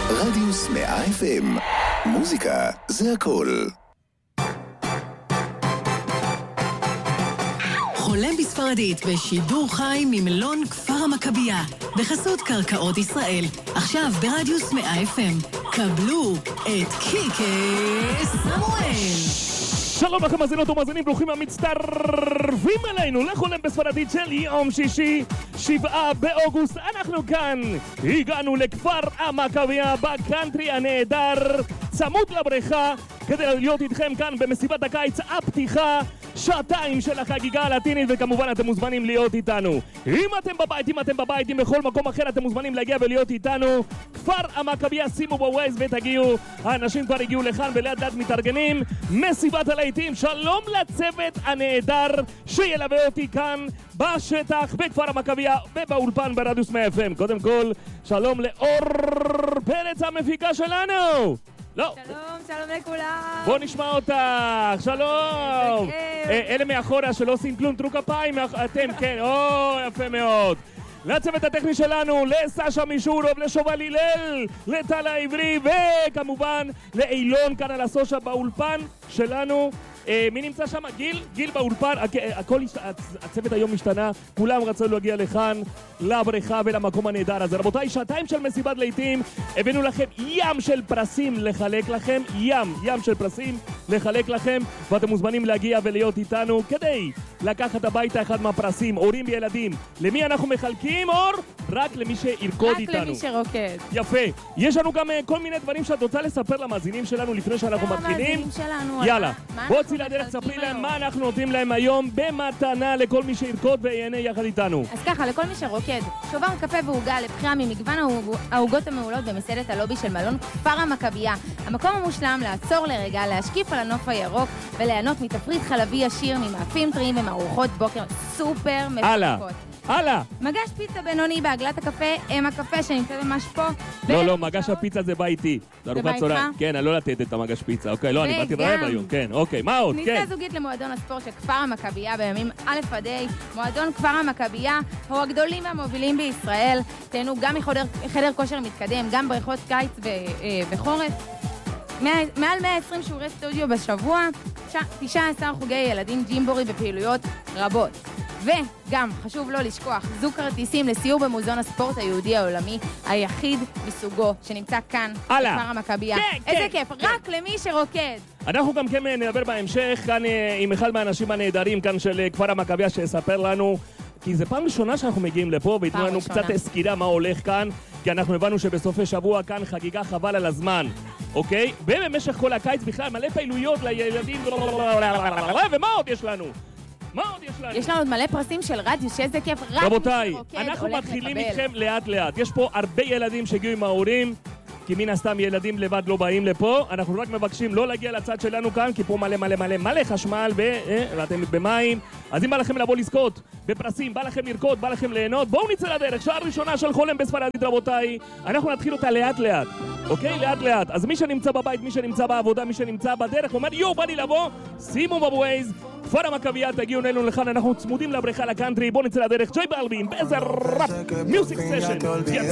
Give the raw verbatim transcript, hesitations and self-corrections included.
רדיוס מאה אף אם. מוזיקה זה הכל. חולם בספרדית בשידור חי ממלון כפר המכבייה בחסות קרקעות ישראל. עכשיו ברדיוס מאה אף אם. קבלו את קיקה סמואל. שלום לכם מאזינות ומאזינים, ברוכים המצטרפים אלינו לחולם בספרדית של יום שישי שבעה באוגוסט. אנחנו כאן, הגענו לכפר המכבייה בקאנטרי הנהדר צמוד לבריכה כדי להיות איתכם כאן במסיבת הקיץ הפתיחה, שעתיים של החגיגה הלטינית, וכמובן אתם מוזמנים להיות איתנו. אם אתם בבית, אם אתם בבית, אם בכל מקום אחר אתם מוזמנים להגיע ולהיות איתנו. כפר המכבייה, שימו בווייז ותגיעו. האנשים כבר הגיעו לכאן ולאט לאט מתארגנים. מסיבת הלהיטים, שלום לצוות הנהדר שילווה אותי כאן בשטח בכפר המכבייה ובאולפן ברדיוס מאה אף אם. קודם כל, שלום לאור פרץ המפיקה שלנו. לא. שלום, שלום לכולם. בוא נשמע אותך, שלום. אלה מאחורה שלא עושים כלום, תרו כפיים, אתם, כן, או, יפה מאוד. לצוות הטכני שלנו, לסשה מישורוב, לשובל הלל, לטל העברי, וכמובן לאילון כאן על הסושה באולפן שלנו. אה, מי נמצא שם? גיל? גיל באולפן, הכל, הצוות היום משתנה, כולם רצו להגיע לכאן, לבריכה ולמקום הנהדר הזה. רבותיי, שעתיים של מסיבת להיטים, הבאנו לכם ים של פרסים לחלק לכם, ים, ים של פרסים לחלק לכם, ואתם מוזמנים להגיע ולהיות איתנו כדי לקחת הביתה אחד מהפרסים, הורים וילדים. למי אנחנו מחלקים, אור? רק למי שירקוד איתנו. רק למי שרוקד. יפה. יש לנו גם כל מיני דברים שאת רוצה לספר למאזינים שלנו לפני שאנחנו מתחילים. יאללה. בוא צאי לדרך, ספרי להם מה אנחנו נותנים להם היום במתנה לכל מי שירקוד ויהנה יחד איתנו. אז ככה, לכל מי שרוקד, שובר קפה ועוגה לבחירה ממגוון העוגות המעולות במסעדת הלובי של מלון כפר המכבייה. המקום המושלם לעצור לרגע, להשקיף על הנוף הירוק וליהנות מתפריט חלבי ישיר ממאפים טריים ומארוחות בוקר סופר מפוקות. הלאה. מגש פיצה בינוני בעגלת הקפה, אם הקפה שנמצא ממש פה. לא, לא, מגש הפיצה זה בא איתי. זה בא איתך? כן, אני לא לתת את המגש פיצה. אוקיי, לא, אני באתי רעב היום. כן, אוקיי, מה עוד? כן. כניסה זוגית למועדון הספורט של כפר המכבייה בימים א' עד ה'. מועדון כפר המכבייה הוא הגדולים והמובילים בישראל. תהנו גם מחדר כושר מתקדם, גם בריכות קיץ וחורף. מעל מאה ועשרים שיעורי סטודיו בשבוע, תשעה עשר חוגי ילדים ג'ימבורי בפעילויות רבות. וגם, חשוב לא לשכוח, זוג כרטיסים לסיור במוזיאון הספורט היהודי העולמי, היחיד מסוגו, שנמצא כאן, בכפר המכבייה. איזה כיף, רק למי שרוקד. אנחנו גם כן נדבר בהמשך, כאן עם אחד מהאנשים הנהדרים כאן של כפר המכבייה, שיספר לנו, כי זה פעם ראשונה שאנחנו מגיעים לפה, ויתנו לנו קצת סקירה מה הולך כאן, כי אנחנו הבנו שבסופי שבוע כאן חגיגה חבל על הזמן, אוקיי? ובמשך כל הקיץ בכלל מלא פעילויות לילדים, ומה עוד יש לנו? מה עוד יש לנו? יש לנו עוד מלא פרסים של רדיוס, שאיזה כיף, רק רבותיי, אנחנו מתחילים איתכם לאט לאט. יש פה הרבה ילדים שהגיעו עם ההורים, כי מן הסתם ילדים לבד לא באים לפה. אנחנו רק מבקשים לא להגיע לצד שלנו כאן, כי פה מלא מלא מלא מלא חשמל, ואתם במים. אז אם בא לכם לבוא לזכות בפרסים, בא לכם לרקוד, בא לכם ליהנות, בואו נצא לדרך. שעה ראשונה של חולם בספרדית, רבותיי. אנחנו נתחיל אותה לאט לאט, אוקיי? לאט לאט. אז מי שנמצא בבית, מי שנמצא בעבודה, מי שנמצא בדרך, אומר יו, בא לי לבוא, שימו בווייז כפר המכבייה, תגיעו אלינו לכאן, אנחנו צמודים לבריכה לקאנטרי. בואו נצא לדרך. ג'יי בלווין, באיזה ראפ מיוזיק סשן. יצא